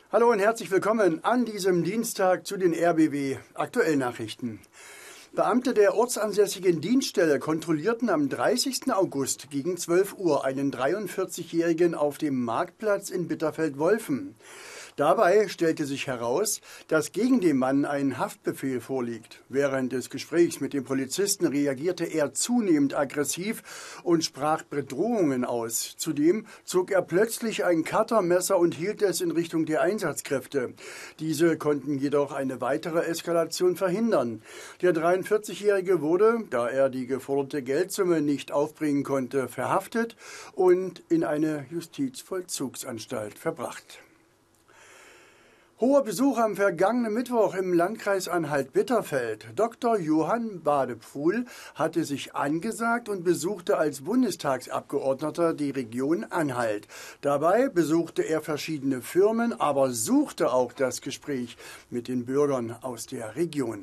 Hallo und herzlich willkommen an diesem Dienstag zu den RBB Aktuellnachrichten. Beamte der ortsansässigen Dienststelle kontrollierten am 30. August gegen 12 Uhr einen 43-Jährigen auf dem Marktplatz in Bitterfeld-Wolfen. Dabei stellte sich heraus, dass gegen den Mann ein Haftbefehl vorliegt. Während des Gesprächs mit dem Polizisten reagierte er zunehmend aggressiv und sprach Bedrohungen aus. Zudem zog er plötzlich ein Cuttermesser und hielt es in Richtung der Einsatzkräfte. Diese konnten jedoch eine weitere Eskalation verhindern. Der 43-Jährige wurde, da er die geforderte Geldsumme nicht aufbringen konnte, verhaftet und in eine Justizvollzugsanstalt verbracht. Hoher Besuch am vergangenen Mittwoch im Landkreis Anhalt-Bitterfeld. Dr. Johann Badepfuhl hatte sich angesagt und besuchte als Bundestagsabgeordneter die Region Anhalt. Dabei besuchte er verschiedene Firmen, aber suchte auch das Gespräch mit den Bürgern aus der Region.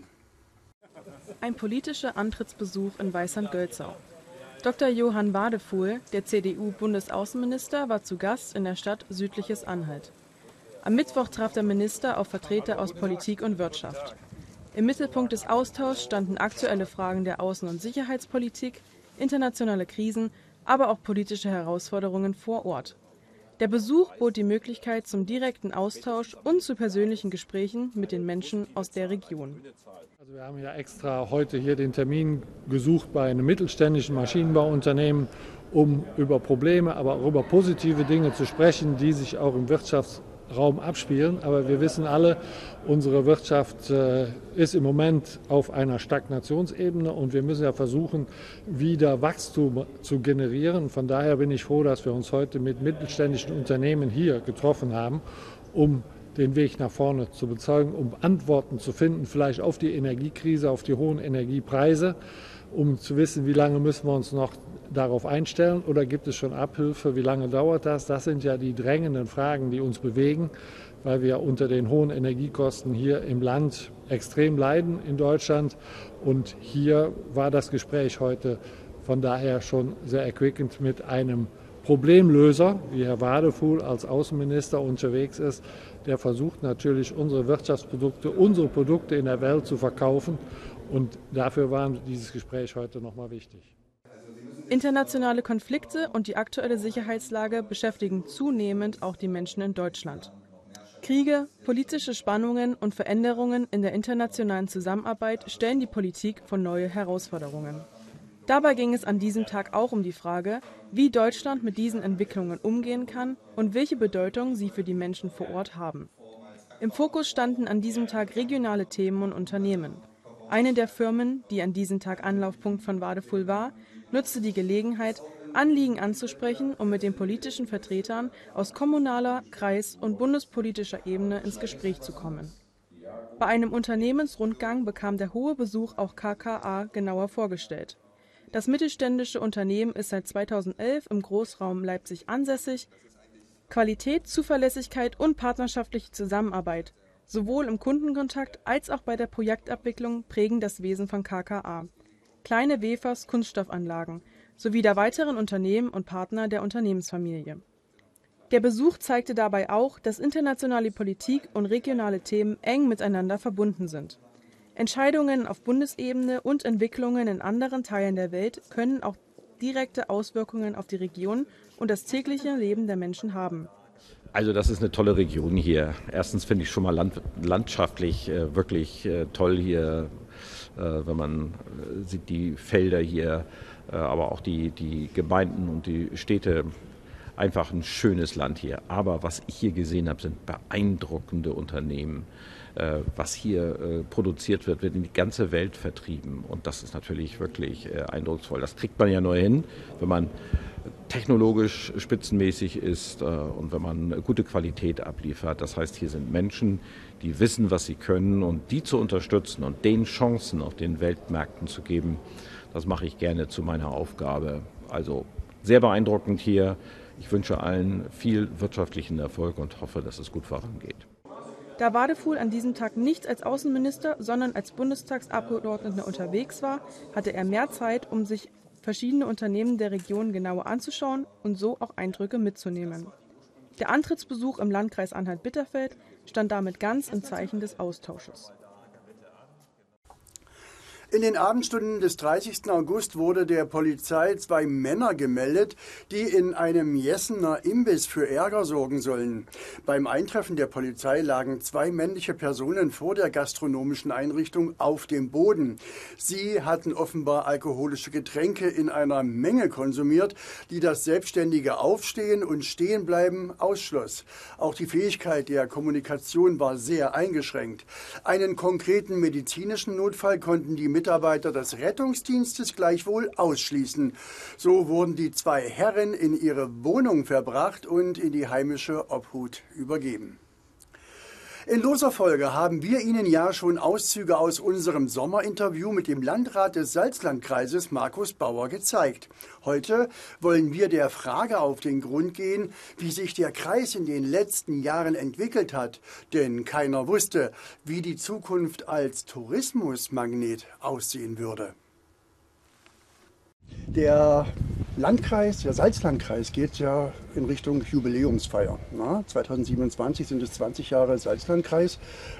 Ein politischer Antrittsbesuch in Weißand-Gölzau. Dr. Johann Badepfuhl, der CDU-Bundesaußenminister, war zu Gast in der Stadt Südliches Anhalt. Am Mittwoch traf der Minister auf Vertreter aus Politik und Wirtschaft. Im Mittelpunkt des Austauschs standen aktuelle Fragen der Außen- und Sicherheitspolitik, internationale Krisen, aber auch politische Herausforderungen vor Ort. Der Besuch bot die Möglichkeit zum direkten Austausch und zu persönlichen Gesprächen mit den Menschen aus der Region. Also wir haben ja extra heute hier den Termin gesucht bei einem mittelständischen Maschinenbauunternehmen, um über Probleme, aber auch über positive Dinge zu sprechen, die sich auch im Wirtschaftsraum abspielen. Aber wir wissen alle, unsere Wirtschaft ist im Moment auf einer Stagnationsebene und wir müssen ja versuchen, wieder Wachstum zu generieren. Von daher bin ich froh, dass wir uns heute mit mittelständischen Unternehmen hier getroffen haben, um den Weg nach vorne zu bezeugen, um Antworten zu finden, vielleicht auf die Energiekrise, auf die hohen Energiepreise, um zu wissen, wie lange müssen wir uns noch darauf einstellen oder gibt es schon Abhilfe, wie lange dauert das? Das sind ja die drängenden Fragen, die uns bewegen, weil wir unter den hohen Energiekosten hier im Land extrem leiden in Deutschland. Und hier war das Gespräch heute von daher schon sehr erquickend mit einem Problemlöser, wie Herr Badepfuhl als Außenminister unterwegs ist, der versucht natürlich unsere Wirtschaftsprodukte, unsere Produkte in der Welt zu verkaufen. Und dafür war dieses Gespräch heute nochmal wichtig. Internationale Konflikte und die aktuelle Sicherheitslage beschäftigen zunehmend auch die Menschen in Deutschland. Kriege, politische Spannungen und Veränderungen in der internationalen Zusammenarbeit stellen die Politik vor neue Herausforderungen. Dabei ging es an diesem Tag auch um die Frage, wie Deutschland mit diesen Entwicklungen umgehen kann und welche Bedeutung sie für die Menschen vor Ort haben. Im Fokus standen an diesem Tag regionale Themen und Unternehmen. Eine der Firmen, die an diesem Tag Anlaufpunkt von Badepfuhl war, nutzte die Gelegenheit, Anliegen anzusprechen, um mit den politischen Vertretern aus kommunaler, Kreis- und bundespolitischer Ebene ins Gespräch zu kommen. Bei einem Unternehmensrundgang bekam der hohe Besuch auch KKA genauer vorgestellt. Das mittelständische Unternehmen ist seit 2011 im Großraum Leipzig ansässig. Qualität, Zuverlässigkeit und partnerschaftliche Zusammenarbeit, sowohl im Kundenkontakt als auch bei der Projektabwicklung, prägen das Wesen von KKA. Kleine Wefers Kunststoffanlagen sowie der weiteren Unternehmen und Partner der Unternehmensfamilie. Der Besuch zeigte dabei auch, dass internationale Politik und regionale Themen eng miteinander verbunden sind. Entscheidungen auf Bundesebene und Entwicklungen in anderen Teilen der Welt können auch direkte Auswirkungen auf die Region und das tägliche Leben der Menschen haben. Also das ist eine tolle Region hier. Erstens finde ich schon mal landschaftlich wirklich toll hier, wenn man sieht die Felder hier, aber auch die Gemeinden und die Städte. Einfach ein schönes Land hier. Aber was ich hier gesehen habe, sind beeindruckende Unternehmen. Was hier produziert wird, wird in die ganze Welt vertrieben. Und das ist natürlich wirklich eindrucksvoll. Das kriegt man ja nur hin, wenn man technologisch spitzenmäßig ist und wenn man gute Qualität abliefert. Das heißt, hier sind Menschen, die wissen, was sie können und die zu unterstützen und denen Chancen auf den Weltmärkten zu geben, das mache ich gerne zu meiner Aufgabe. Also sehr beeindruckend hier. Ich wünsche allen viel wirtschaftlichen Erfolg und hoffe, dass es gut vorangeht. Da Badepfuhl an diesem Tag nicht als Außenminister, sondern als Bundestagsabgeordneter unterwegs war, hatte er mehr Zeit, um sich verschiedene Unternehmen der Region genauer anzuschauen und so auch Eindrücke mitzunehmen. Der Antrittsbesuch im Landkreis Anhalt-Bitterfeld stand damit ganz im Zeichen des Austausches. In den Abendstunden des 30. August wurde der Polizei 2 Männer gemeldet, die in einem Jessener Imbiss für Ärger sorgen sollen. Beim Eintreffen der Polizei lagen 2 männliche Personen vor der gastronomischen Einrichtung auf dem Boden. Sie hatten offenbar alkoholische Getränke in einer Menge konsumiert, die das selbstständige Aufstehen und Stehenbleiben ausschloss. Auch die Fähigkeit der Kommunikation war sehr eingeschränkt. Einen konkreten medizinischen Notfall konnten die Mitarbeiter des Rettungsdienstes gleichwohl ausschließen. So wurden die 2 Herren in ihre Wohnung verbracht und in die heimische Obhut übergeben. In loser Folge haben wir Ihnen ja schon Auszüge aus unserem Sommerinterview mit dem Landrat des Salzlandkreises, Markus Bauer, gezeigt. Heute wollen wir der Frage auf den Grund gehen, wie sich der Kreis in den letzten Jahren entwickelt hat. Denn keiner wusste, wie die Zukunft als Tourismusmagnet aussehen würde. Der Landkreis, der Salzlandkreis, geht ja in Richtung Jubiläumsfeier. 2027 sind es 20 Jahre Salzlandkreis.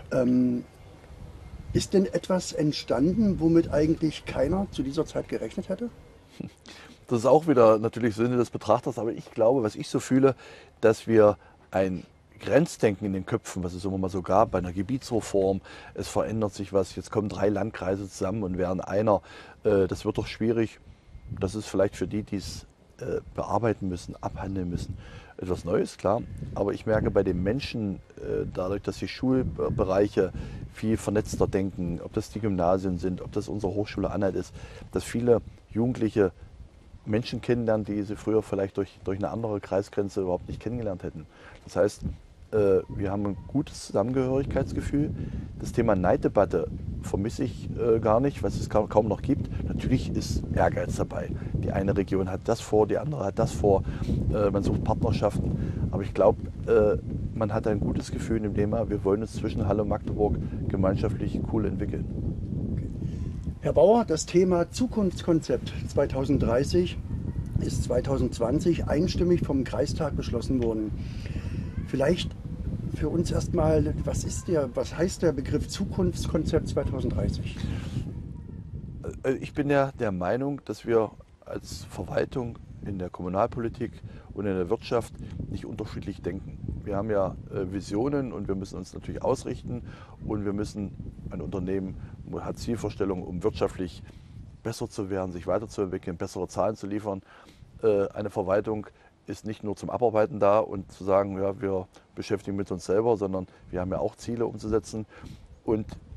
Ist denn etwas entstanden, womit eigentlich keiner zu dieser Zeit gerechnet hätte? Das ist auch wieder natürlich Sinne des Betrachters, aber ich glaube, was ich so fühle, dass wir ein Grenzdenken in den Köpfen, was es immer mal so gab bei einer Gebietsreform, es verändert sich was, jetzt kommen 3 Landkreise zusammen und werden einer, das wird doch schwierig. Das ist vielleicht für die, die es bearbeiten müssen, abhandeln müssen, etwas Neues, klar. Aber ich merke bei den Menschen, dadurch, dass die Schulbereiche viel vernetzter denken, ob das die Gymnasien sind, ob das unsere Hochschule Anhalt ist, dass viele Jugendliche Menschen kennenlernen, die sie früher vielleicht durch eine andere Kreisgrenze überhaupt nicht kennengelernt hätten. Das heißt, wir haben ein gutes Zusammengehörigkeitsgefühl. Das Thema Neiddebatte vermisse ich gar nicht, was es kaum noch gibt. Natürlich ist Ehrgeiz dabei. Die eine Region hat das vor, die andere hat das vor. Man sucht Partnerschaften. Aber ich glaube, man hat ein gutes Gefühl in dem Thema. Wir wollen uns zwischen Halle und Magdeburg gemeinschaftlich cool entwickeln. Herr Bauer, das Thema Zukunftskonzept 2030 ist 2020 einstimmig vom Kreistag beschlossen worden. Vielleicht für uns erstmal, was heißt der Begriff Zukunftskonzept 2030? Ich bin ja der Meinung, dass wir als Verwaltung in der Kommunalpolitik und in der Wirtschaft nicht unterschiedlich denken. Wir haben ja Visionen und wir müssen uns natürlich ausrichten und wir müssen, ein Unternehmen hat Zielvorstellungen, um wirtschaftlich besser zu werden, sich weiterzuentwickeln, bessere Zahlen zu liefern. Eine Verwaltung ist nicht nur zum Abarbeiten da und zu sagen, ja, wir beschäftigen mit uns selber, sondern wir haben ja auch Ziele umzusetzen. Und